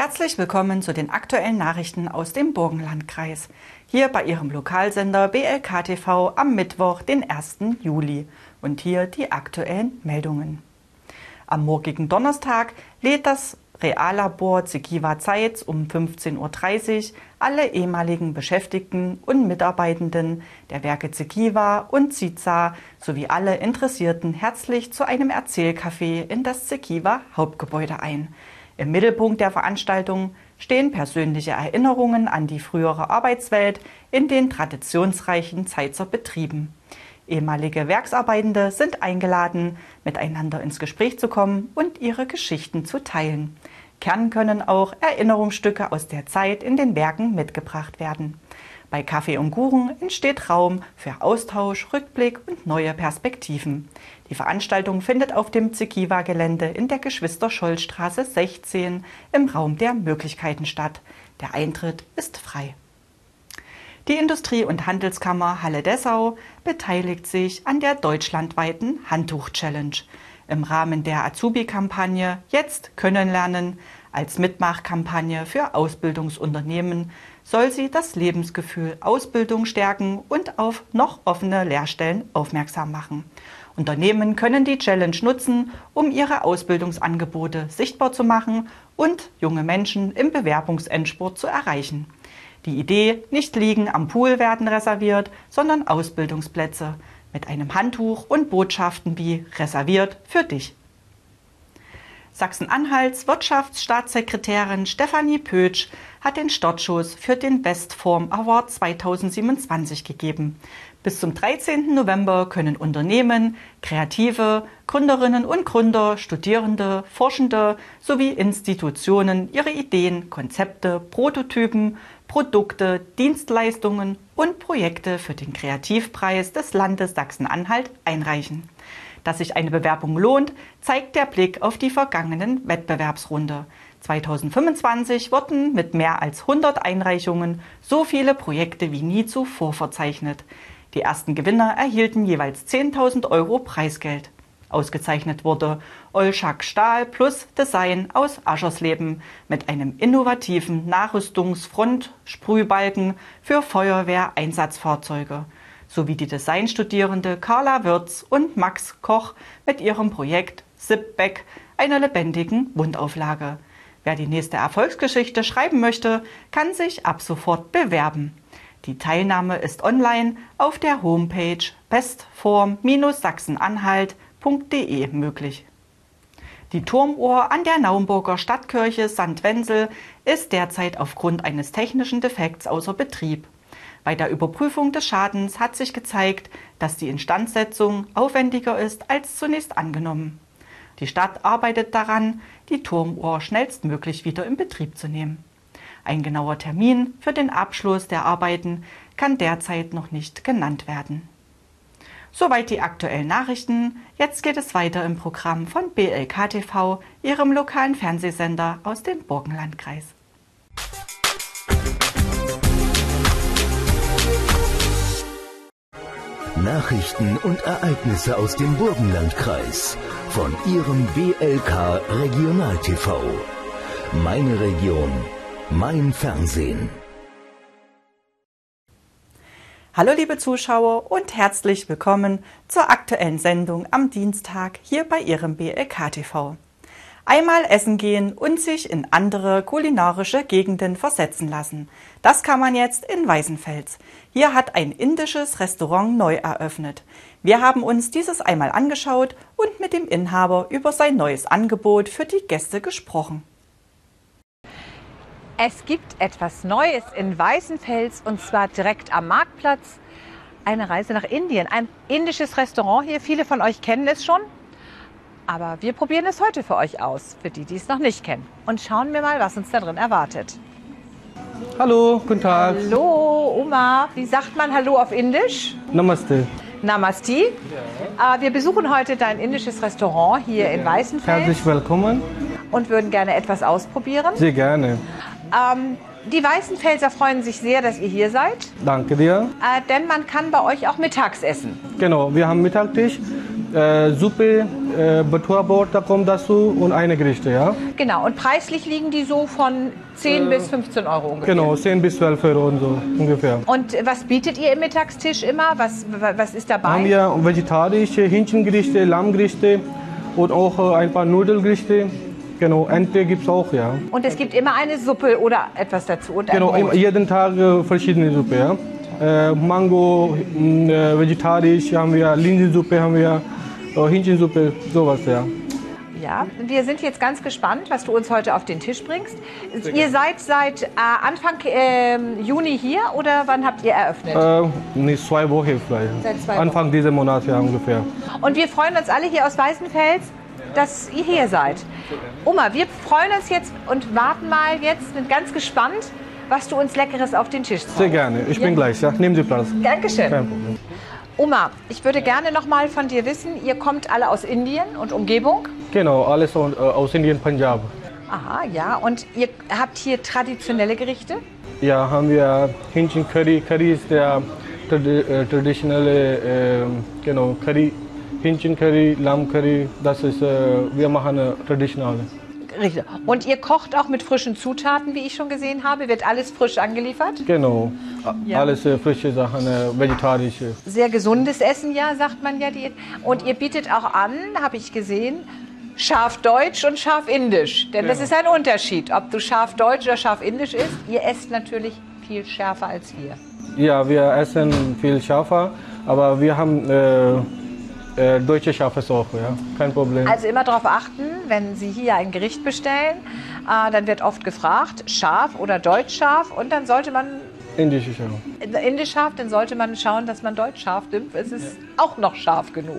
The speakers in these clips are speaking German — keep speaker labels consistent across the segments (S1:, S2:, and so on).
S1: Herzlich willkommen zu den aktuellen Nachrichten aus dem Burgenlandkreis. Hier bei Ihrem Lokalsender BLK TV am Mittwoch, den 1. Juli. Und hier die aktuellen Meldungen. Am morgigen Donnerstag lädt das Reallabor Zegiva Zeitz um 15:30 Uhr alle ehemaligen Beschäftigten und Mitarbeitenden der Werke Zegiva und Ziza sowie alle Interessierten herzlich zu einem Erzählcafé in das Zegiva Hauptgebäude ein. Im Mittelpunkt der Veranstaltung stehen persönliche Erinnerungen an die frühere Arbeitswelt in den traditionsreichen Zeitzer Betrieben. Ehemalige Werksarbeitende sind eingeladen, miteinander ins Gespräch zu kommen und ihre Geschichten zu teilen. Gern können auch Erinnerungsstücke aus der Zeit in den Werken mitgebracht werden. Bei Kaffee und Kuchen entsteht Raum für Austausch, Rückblick und neue Perspektiven. Die Veranstaltung findet auf dem Zegiva-Gelände in der Geschwister-Scholl-Straße 16 im Raum der Möglichkeiten statt. Der Eintritt ist frei. Die Industrie- und Handelskammer Halle-Dessau beteiligt sich an der deutschlandweiten Handtuch-Challenge. Im Rahmen der Azubi-Kampagne Jetzt können lernen als Mitmachkampagne für Ausbildungsunternehmen soll sie das Lebensgefühl Ausbildung stärken und auf noch offene Lehrstellen aufmerksam machen. Unternehmen können die Challenge nutzen, um ihre Ausbildungsangebote sichtbar zu machen und junge Menschen im Bewerbungsendspurt zu erreichen. Die Idee, nicht Liegen am Pool werden reserviert, sondern Ausbildungsplätze mit einem Handtuch und Botschaften wie reserviert für dich. Sachsen-Anhalts Wirtschaftsstaatssekretärin Stefanie Pötsch hat den Startschuss für den Westform Award 2027 gegeben. Bis zum 13. November können Unternehmen, Kreative, Gründerinnen und Gründer, Studierende, Forschende sowie Institutionen ihre Ideen, Konzepte, Prototypen, Produkte, Dienstleistungen und Projekte für den Kreativpreis des Landes Sachsen-Anhalt einreichen. Dass sich eine Bewerbung lohnt, zeigt der Blick auf die vergangenen Wettbewerbsrunde. 2025 wurden mit mehr als 100 Einreichungen so viele Projekte wie nie zuvor verzeichnet. Die ersten Gewinner erhielten jeweils 10.000 € Preisgeld. Ausgezeichnet wurde Olschak Stahl plus Design aus Aschersleben mit einem innovativen Nachrüstungsfront-Sprühbalken für Feuerwehreinsatzfahrzeuge, sowie die Designstudierende Carla Wirz und Max Koch mit ihrem Projekt Zipback, einer lebendigen Wundauflage. Wer die nächste Erfolgsgeschichte schreiben möchte, kann sich ab sofort bewerben. Die Teilnahme ist online auf der Homepage bestform-sachsen-anhalt.de möglich. Die Turmuhr an der Naumburger Stadtkirche St. Wenzel ist derzeit aufgrund eines technischen Defekts außer Betrieb. Bei der Überprüfung des Schadens hat sich gezeigt, dass die Instandsetzung aufwendiger ist als zunächst angenommen. Die Stadt arbeitet daran, die Turmuhr schnellstmöglich wieder in Betrieb zu nehmen. Ein genauer Termin für den Abschluss der Arbeiten kann derzeit noch nicht genannt werden. Soweit die aktuellen Nachrichten. Jetzt geht es weiter im Programm von BLK TV, Ihrem lokalen Fernsehsender aus dem Burgenlandkreis.
S2: Nachrichten und Ereignisse aus dem Burgenlandkreis von Ihrem BLK Regional TV. Meine Region, mein Fernsehen.
S1: Hallo liebe Zuschauer und herzlich willkommen zur aktuellen Sendung am Dienstag hier bei Ihrem BLK TV. Einmal essen gehen und sich in andere kulinarische Gegenden versetzen lassen. Das kann man jetzt in Weißenfels. Hier hat ein indisches Restaurant neu eröffnet. Wir haben uns dieses einmal angeschaut und mit dem Inhaber über sein neues Angebot für die Gäste gesprochen.
S3: Es gibt etwas Neues in Weißenfels und zwar direkt am Marktplatz. Eine Reise nach Indien. Ein indisches Restaurant hier. Viele von euch kennen es schon. Aber wir probieren es heute für euch aus, für die, die es noch nicht kennen. Und schauen wir mal, was uns da drin erwartet.
S4: Hallo, guten Tag.
S3: Hallo, Oma. Wie sagt man Hallo auf Indisch?
S4: Namaste.
S3: Namaste. Wir besuchen heute dein indisches Restaurant hier in Weißenfels.
S4: Herzlich willkommen.
S3: Und würden gerne etwas ausprobieren.
S4: Sehr gerne.
S3: Die Weißenfelser freuen sich sehr, dass ihr hier seid.
S4: Danke dir.
S3: Denn man kann bei euch auch mittags essen.
S4: Genau, wir haben Mittagstisch Suppe, Butterbrot, da kommt dazu und eine Gerichte, ja.
S3: Genau, und preislich liegen die so von 10 bis 15 Euro ungefähr.
S4: Genau, 10 bis 12 Euro und so ungefähr.
S3: Und was bietet ihr im Mittagstisch immer? Was ist dabei?
S4: Haben wir vegetarische Hähnchengerichte, Lammgerichte und auch ein paar Nudelgerichte. Genau, Ente gibt es auch, ja.
S3: Und es gibt immer eine Suppe oder etwas dazu? Und ein
S4: Genau,
S3: Brot.
S4: jeden Tag verschiedene Suppe, ja. Mango, vegetarisch haben wir, Linsensuppe haben wir, Hähnchensuppe, sowas, ja.
S3: Ja, wir sind jetzt ganz gespannt, was du uns heute auf den Tisch bringst. Ihr seid seit Anfang Juni hier oder wann habt ihr eröffnet?
S4: Nee, 2 Wochen vielleicht.
S3: Seit 2 Wochen.
S4: Anfang dieses Monats, ja, ungefähr.
S3: Und wir freuen uns alle hier aus Weißenfels, dass ihr hier seid. Oma, wir freuen uns jetzt und warten mal jetzt, sind ganz gespannt, was du uns Leckeres auf den Tisch zeigst.
S4: Sehr gerne, ich bin gleich, ja. Nehmen Sie Platz.
S3: Dankeschön.
S4: Kein Problem.
S3: Oma, ich würde gerne noch mal von dir wissen, ihr kommt alle aus Indien und Umgebung?
S4: Genau, alles aus Indien, Punjab.
S3: Aha, ja. Und ihr habt hier traditionelle Gerichte?
S4: Ja, haben wir Hähnchen Curry. Curry ist der traditionelle, genau, Curry. Hähnchen Curry, Lamm Curry, das ist, wir machen traditionell.
S3: Richtig. Und ihr kocht auch mit frischen Zutaten, wie ich schon gesehen habe? Wird alles frisch angeliefert?
S4: Genau,
S3: Ja.
S4: alles frische Sachen, vegetarische.
S3: Sehr gesundes Essen, ja, sagt man ja. Und ihr bietet auch an, habe ich gesehen, Scharf-Deutsch und Scharf-Indisch. Denn das ist ein Unterschied, ob du Scharf-Deutsch oder Scharf-Indisch isst. Ihr esst natürlich viel schärfer als wir.
S4: Ja, wir essen viel schärfer, aber wir haben deutsche Schafes auch, ja, kein Problem.
S3: Also immer darauf achten, wenn Sie hier ein Gericht bestellen, dann wird oft gefragt, scharf oder deutsch scharf, und dann sollte man
S4: Indische Schaf.
S3: indisch scharf, dann sollte man schauen, dass man deutsch scharf nimmt. Es ist auch noch scharf genug.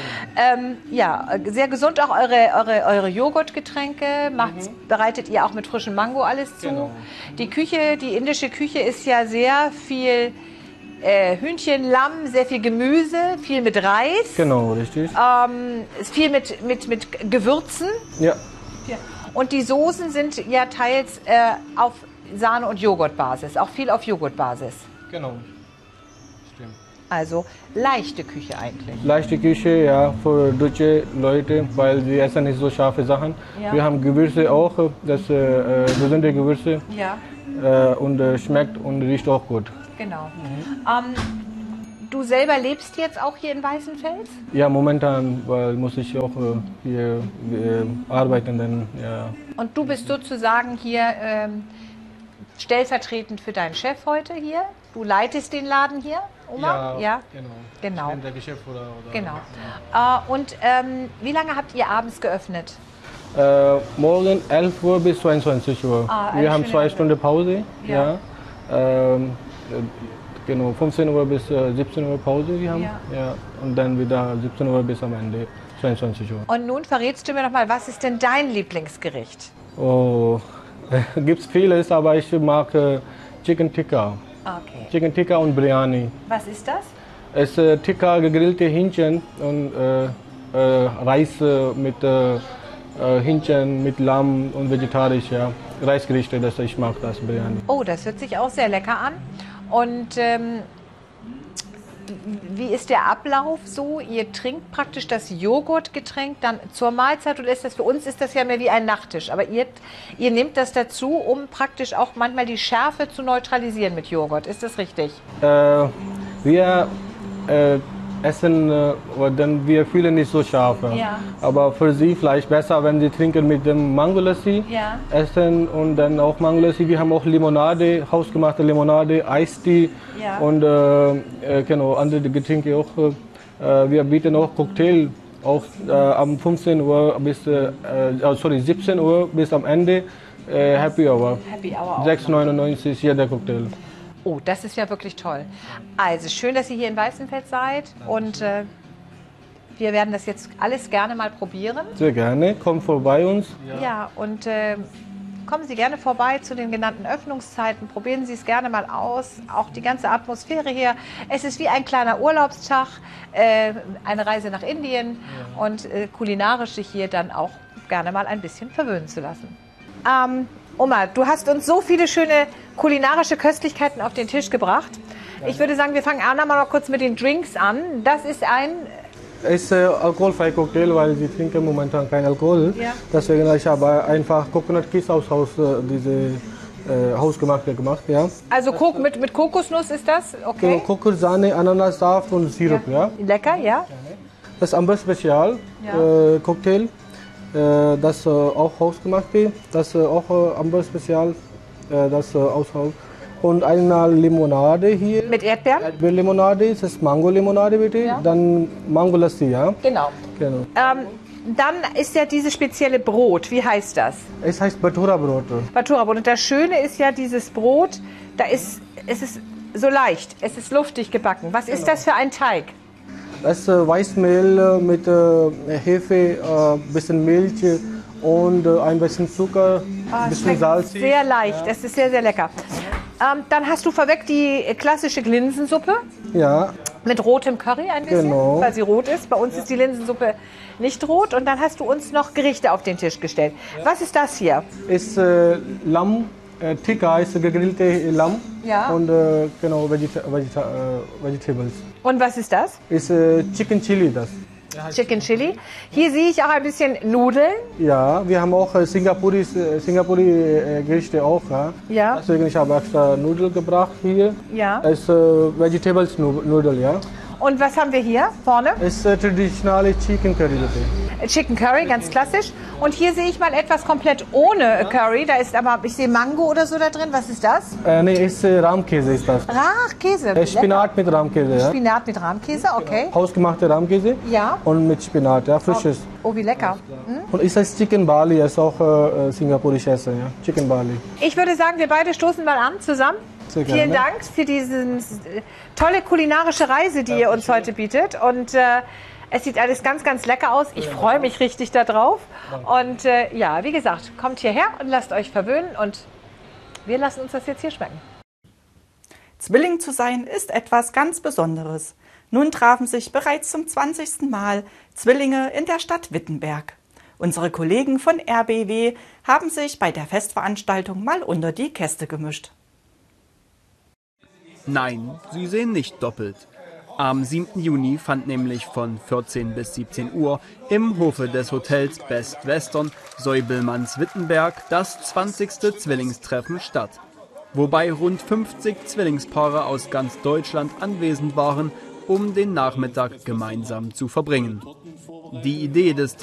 S3: Ja, sehr gesund auch eure Joghurtgetränke. Bereitet ihr auch mit frischem Mango alles zu?
S4: Genau.
S3: Die indische Küche ist ja sehr viel Hühnchen, Lamm, sehr viel Gemüse, viel mit Reis.
S4: Genau, richtig.
S3: Ist viel mit Gewürzen.
S4: Ja,
S3: Und die Soßen sind ja teils auf Sahne- und Joghurtbasis, auch viel auf Joghurtbasis.
S4: genau. Stimmt.
S3: Also leichte Küche eigentlich.
S4: Leichte Küche, ja, für deutsche Leute, weil sie essen nicht so scharfe Sachen.
S3: Ja.
S4: Wir haben Gewürze auch, das gesunde Gewürze
S3: Ja,
S4: und schmeckt und riecht auch gut.
S3: genau. Du selber lebst jetzt auch hier in Weißenfels?
S4: Ja, momentan, weil muss ich auch hier arbeiten, dann ja.
S3: Und du bist sozusagen hier stellvertretend für deinen Chef heute hier? Du leitest den Laden hier, Oma? Ja, genau.
S4: Der Geschäftsführer oder
S3: Genau. Und wie lange habt ihr abends geöffnet?
S4: morgen 11 Uhr bis 22 Uhr. Wir haben 2 Stunden Pause.
S3: Ja.
S4: Genau, 15 Uhr bis 17 Uhr Pause wir haben. Ja. Und dann wieder 17 Uhr bis am Ende 22 Uhr.
S3: Und nun verrätst du mir noch mal, was ist denn dein Lieblingsgericht?
S4: Oh, gibt es vieles, aber ich mag Chicken Tikka.
S3: Okay.
S4: Chicken Tikka und Biryani.
S3: Was ist das?
S4: Es ist Tikka, gegrillte Hähnchen und Reis mit Hähnchen, mit Lamm und vegetarisch, ja. Reisgerichte, das ich mag, das Biryani.
S3: Oh, das hört sich auch sehr lecker an. Und wie ist der Ablauf so? Ihr trinkt praktisch das Joghurtgetränk dann zur Mahlzeit, oder ist das, für uns ist das ja mehr wie ein Nachtisch, aber ihr nehmt das dazu, um praktisch auch manchmal die Schärfe zu neutralisieren mit Joghurt. Ist das richtig?
S4: Wir essen, dann wir fühlen nicht so scharf.
S3: Ja.
S4: Aber für sie vielleicht besser, wenn sie trinken mit dem Mango Lassi,
S3: Ja.
S4: essen und dann auch Mango Lassi. Wir haben auch Limonade, hausgemachte Limonade, Eistee
S3: Ja.
S4: und genau, andere Getränke auch. Wir bieten auch Cocktail, auch am 15 Uhr bis 17 Uhr bis am Ende. Happy Hour.
S3: Happy Hour auch.
S4: 6,99 jeder Cocktail.
S3: Oh, das ist ja wirklich toll. Also schön, dass ihr hier in Weißenfels seid, und wir werden das jetzt alles gerne mal probieren.
S4: Sehr gerne, kommt vorbei uns.
S3: Ja, und kommen Sie gerne vorbei zu den genannten Öffnungszeiten, probieren Sie es gerne mal aus, auch die ganze Atmosphäre hier. Es ist wie ein kleiner Urlaubstag, eine Reise nach Indien, und kulinarisch sich hier dann auch gerne mal ein bisschen verwöhnen zu lassen. Oma, du hast uns so viele schöne kulinarische Köstlichkeiten auf den Tisch gebracht. Ich würde sagen, wir fangen mal kurz mit den Drinks an. Das ist ein
S4: Es ist alkoholfrei Cocktail, weil wir trinken momentan kein Alkohol.
S3: Ja.
S4: Deswegen ich habe einfach Coconut Kiss aus Haus, diese hausgemachte gemacht. Ja.
S3: Also mit Kokosnuss ist das? Okay.
S4: Kokos, Sahne, Ananassaft und Sirup. Ja.
S3: Lecker, ja.
S4: Das ist Amber Special Cocktail. Das auch hausgemachte. Das auch Amber Special. Das aus Haus. Und eine Limonade hier.
S3: Mit Erdbeeren?
S4: Erdbeerlimonade, das ist Mango-Limonade bitte.
S3: Ja.
S4: Dann Mango-Lassi, ja.
S3: Genau.
S4: Genau.
S3: Dann ist ja dieses spezielle Brot. Wie heißt das?
S4: Es heißt Bhatura-Brot.
S3: Bhatura-Brot. Und das Schöne ist ja, dieses Brot, es ist so leicht, es ist luftig gebacken. Was ist das für ein Teig?
S4: Das ist Weißmehl mit Hefe, bisschen Milch und ein bisschen Zucker, ein bisschen Salz.
S3: Sehr leicht, es ist sehr, sehr lecker. Dann hast du vorweg die klassische Linsensuppe
S4: Ja,
S3: mit rotem Curry ein bisschen,
S4: Genau.
S3: weil sie rot ist. Bei uns ist die Linsensuppe nicht rot. Und dann hast du uns noch Gerichte auf den Tisch gestellt. Was ist das hier?
S4: ist Lamm, Tikka ist gegrillte Lamm
S3: Ja.
S4: und genau Vegetables.
S3: Und was ist das?
S4: Ist Chicken Chili das.
S3: Chicken Chili. Hier sehe ich auch ein bisschen Nudeln.
S4: Ja, wir haben auch Singapuri Gerichte auch. Ja.
S3: Ja.
S4: Deswegen ich habe extra Nudeln gebracht hier.
S3: Ja.
S4: Es ist Vegetables Nudel, ja.
S3: Und was haben wir hier vorne?
S4: Es ist traditionelle Chicken Curry bitte.
S3: Chicken Curry, ganz klassisch. Und hier sehe ich mal etwas komplett ohne Curry. Da ist aber, ich sehe Mango oder so da drin. Was ist das?
S4: Nee, ist Rahmkäse ist das.
S3: Käse.
S4: Spinat mit Rahmkäse, ja.
S3: Spinat mit Rahmkäse, okay.
S4: Hausgemachte Rahmkäse.
S3: Ja.
S4: Und mit Spinat, ja, frisches.
S3: Oh, wie lecker.
S4: Und ist das Chicken Bali, ist auch singapurisches Essen, ja. Chicken Bali.
S3: Ich würde sagen, wir beide stoßen mal an zusammen.
S4: Sehr gerne.
S3: Vielen Dank für diese tolle kulinarische Reise, die ihr uns heute bietet. Und es sieht alles ganz, ganz lecker aus. Ich freue mich richtig darauf. Und ja, wie gesagt, kommt hierher und lasst euch verwöhnen. Und wir lassen uns das jetzt hier schmecken.
S1: Zwilling zu sein ist etwas ganz Besonderes. Nun trafen sich bereits zum 20. Mal Zwillinge in der Stadt Wittenberg. Unsere Kollegen von RBW haben sich bei der Festveranstaltung mal unter die Käste gemischt.
S5: Nein, sie sehen nicht doppelt. Am 7. Juni fand nämlich von 14 bis 17 Uhr im Hofe des Hotels Best Western Säubelmanns-Wittenberg das 20. Zwillingstreffen statt. Wobei rund 50 Zwillingspaare aus ganz Deutschland anwesend waren, um den Nachmittag gemeinsam zu verbringen. Die Idee des